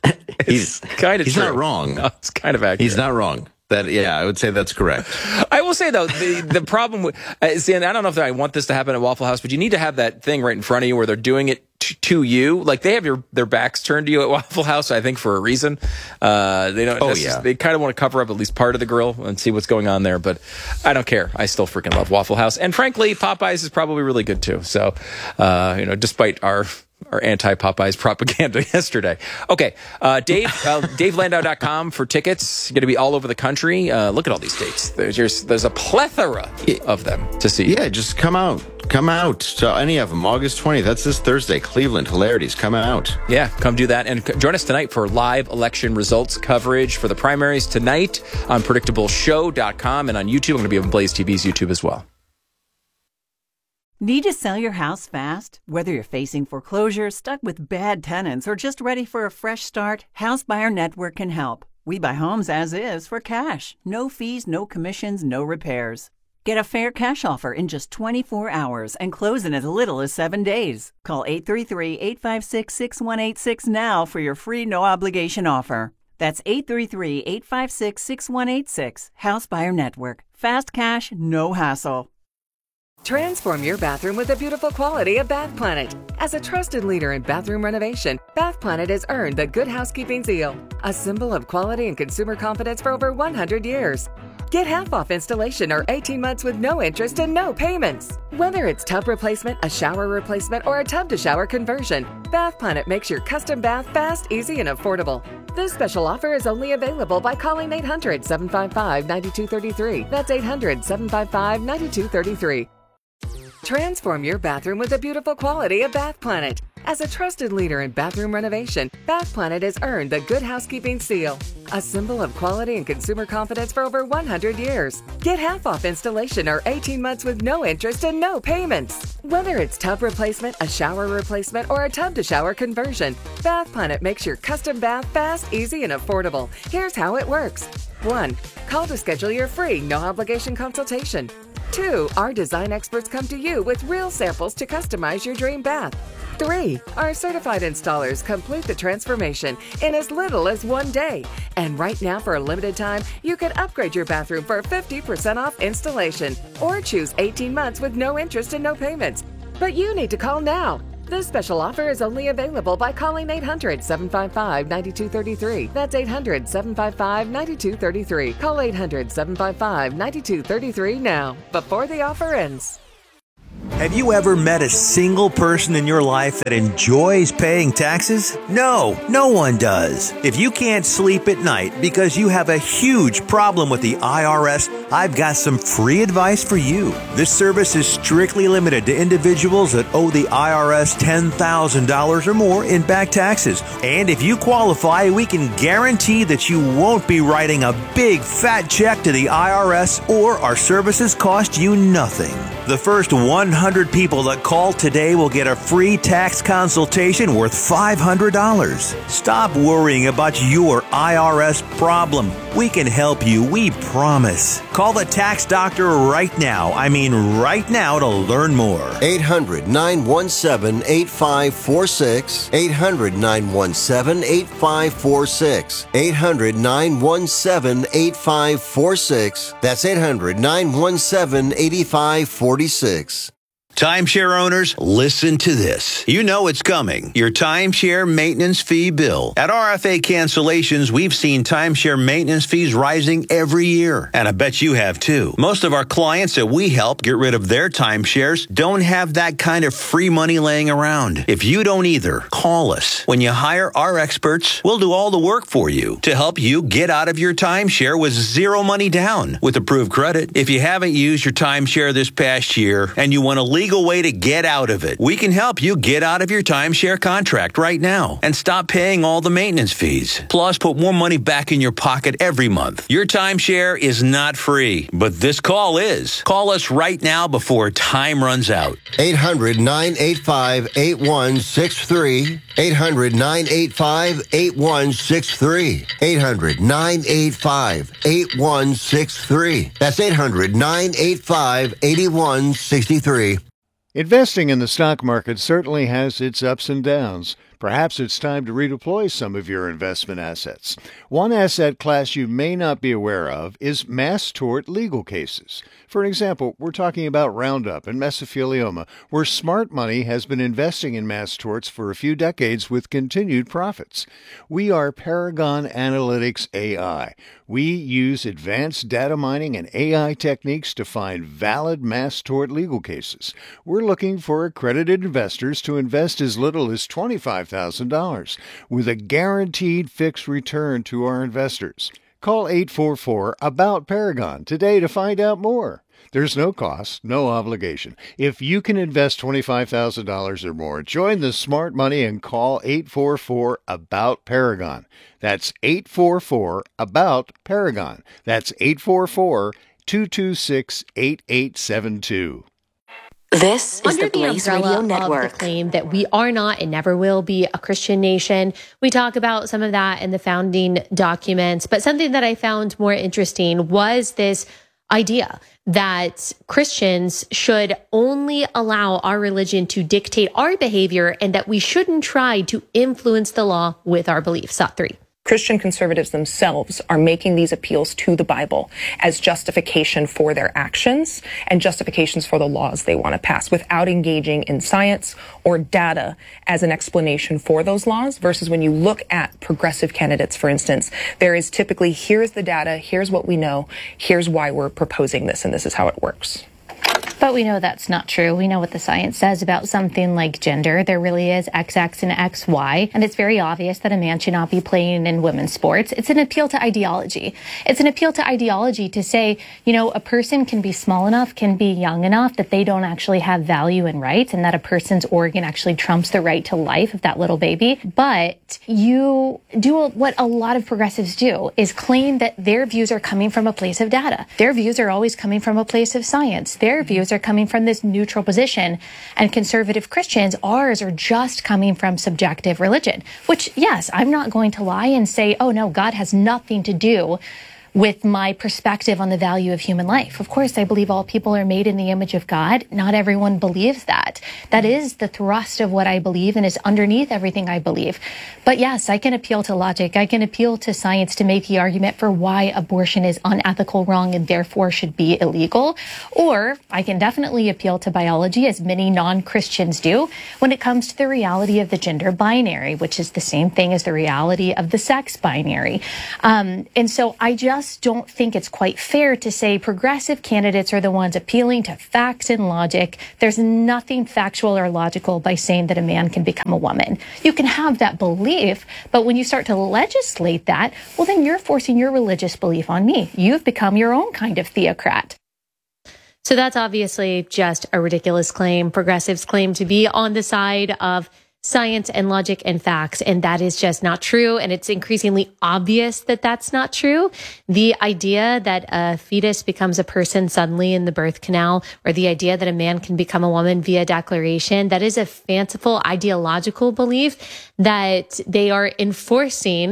not wrong. No, it's kind of accurate. He's not wrong. I would say that's correct. I will say, though, the problem with, see, and I don't know if I want this to happen at Waffle House, but you need to have that thing right in front of you where they're doing it to you. Like, they have their backs turned to you at Waffle House, I think, for a reason. They don't. They kind of want to cover up at least part of the grill and see what's going on there, but I don't care. I still freaking love Waffle House. And frankly, Popeyes is probably really good, too. So, despite our anti-Popeyes propaganda yesterday. Okay, Dave, DaveLandau.com for tickets. Going to be all over the country. Look at all these dates. There's a plethora of them to see. Yeah, just come out. Come out to any of them. August 20th. That's this Thursday. Cleveland, Hilarities. Come out. Yeah, come do that. And join us tonight for live election results coverage for the primaries tonight on PredictableShow.com and on YouTube. I'm going to be on Blaze TV's YouTube as well. Need to sell your house fast? Whether you're facing foreclosure, stuck with bad tenants, or just ready for a fresh start, House Buyer Network can help. We buy homes as is for cash. No fees, no commissions, no repairs. Get a fair cash offer in just 24 hours and close in as little as 7 days. Call 833-856-6186 now for your free no-obligation offer. That's 833-856-6186. House Buyer Network. Fast cash, no hassle. Transform your bathroom with the beautiful quality of Bath Planet. As a trusted leader in bathroom renovation, Bath Planet has earned the Good Housekeeping seal, a symbol of quality and consumer confidence for over 100 years. Get half off installation or 18 months with no interest and no payments. Whether it's tub replacement, a shower replacement, or a tub-to-shower conversion, Bath Planet makes your custom bath fast, easy, and affordable. This special offer is only available by calling 800-755-9233. That's 800-755-9233. Transform your bathroom with the beautiful quality of Bath Planet. As a trusted leader in bathroom renovation, Bath Planet has earned the Good Housekeeping seal, a symbol of quality and consumer confidence for over 100 years. Get half off installation or 18 months with no interest and no payments. Whether it's tub replacement, a shower replacement, or a tub-to-shower conversion, Bath Planet makes your custom bath fast, easy, and affordable. Here's how it works. 1. Call to schedule your free no-obligation consultation. 2, our design experts come to you with real samples to customize your dream bath. 3, our certified installers complete the transformation in as little as 1 day. And right now, for a limited time, you can upgrade your bathroom for 50% off installation or choose 18 months with no interest and no payments. But you need to call now. This special offer is only available by calling 800-755-9233. That's 800-755-9233. Call 800-755-9233 now, before the offer ends. Have you ever met a single person in your life that enjoys paying taxes? No, no one does. If you can't sleep at night because you have a huge problem with the IRS, I've got some free advice for you. This service is strictly limited to individuals that owe the IRS $10,000 or more in back taxes. And if you qualify, we can guarantee that you won't be writing a big fat check to the IRS, or our services cost you nothing. The first 100 people that call today will get a free tax consultation worth $500. Stop worrying about your IRS problem. We can help you, we promise. Call the tax doctor right now. I mean right now, to learn more. 800-917-8546. 800-917-8546. 800-917-8546. That's 800-917-8546. Timeshare owners, listen to this. You know it's coming. Your timeshare maintenance fee bill. At RFA Cancellations, we've seen timeshare maintenance fees rising every year. And I bet you have too. Most of our clients that we help get rid of their timeshares don't have that kind of free money laying around. If you don't either, call us. When you hire our experts, we'll do all the work for you to help you get out of your timeshare with zero money down with approved credit. If you haven't used your timeshare this past year and you want to legal way to get out of it, we can help you get out of your timeshare contract right now and stop paying all the maintenance fees. Plus, put more money back in your pocket every month. Your timeshare is not free, but this call is. Call us right now before time runs out. 800-985-8163. 800-985-8163. 800-985-8163. That's 800-985-8163. Investing in the stock market certainly has its ups and downs. Perhaps it's time to redeploy some of your investment assets. One asset class you may not be aware of is mass tort legal cases. For example, we're talking about Roundup and mesothelioma, where smart money has been investing in mass torts for a few decades with continued profits. We are Paragon Analytics AI. We use advanced data mining and AI techniques to find valid mass tort legal cases. We're looking for accredited investors to invest as little as $25,000 with a guaranteed fixed return to our investors. Call 844-ABOUT-PARAGON today to find out more. There's no cost, no obligation. If you can invest $25,000 or more, join the smart money and call 844-ABOUT-PARAGON. That's 844-ABOUT-PARAGON. That's 844-226-8872. This is Under the Blaze Radio umbrella Network. of the claim that we are not and never will be a Christian nation. We talk about some of that in the founding documents, but something that I found more interesting was this idea that Christians should only allow our religion to dictate our behavior and that we shouldn't try to influence the law with our beliefs. Thought 3. Christian conservatives themselves are making these appeals to the Bible as justification for their actions and justifications for the laws they want to pass without engaging in science or data as an explanation for those laws, versus when you look at progressive candidates, for instance, there is typically, here's the data, here's what we know, here's why we're proposing this, and this is how it works. But we know that's not true. We know what the science says about something like gender. There really is XX and XY, and it's very obvious that a man should not be playing in women's sports. It's an appeal to ideology. It's an appeal to ideology to say, you know, a person can be small enough, can be young enough that they don't actually have value and rights, and that a person's organ actually trumps the right to life of that little baby. But you do what a lot of progressives do, is claim that their views are coming from a place of data. Their views are always coming from a place of science. Their views are coming from this neutral position, and conservative Christians, ours are just coming from subjective religion, which, yes, I'm not going to lie and say, oh no, God has nothing to do with my perspective on the value of human life. Of course, I believe all people are made in the image of God. Not everyone believes that. That is the thrust of what I believe and is underneath everything I believe. But yes, I can appeal to logic. I can appeal to science to make the argument for why abortion is unethical, wrong, and therefore should be illegal. Or I can definitely appeal to biology, as many non-Christians do, when it comes to the reality of the gender binary, which is the same thing as the reality of the sex binary. And so I just don't think it's quite fair to say progressive candidates are the ones appealing to facts and logic. There's nothing factual or logical by saying that a man can become a woman. You can have that belief, but when you start to legislate that, well, then you're forcing your religious belief on me. You've become your own kind of theocrat. So that's obviously just a ridiculous claim. Progressives claim to be on the side of science and logic and facts, and that is just not true. And it's increasingly obvious that that's not true. The idea that a fetus becomes a person suddenly in the birth canal, or the idea that a man can become a woman via declaration, that is a fanciful ideological belief that they are enforcing